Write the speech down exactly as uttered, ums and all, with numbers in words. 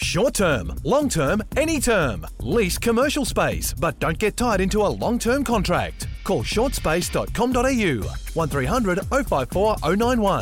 Short term, long term, any term. Lease commercial space, but don't get tied into a long-term contract. Call short space dot com dot a u one three hundred oh five four oh nine one.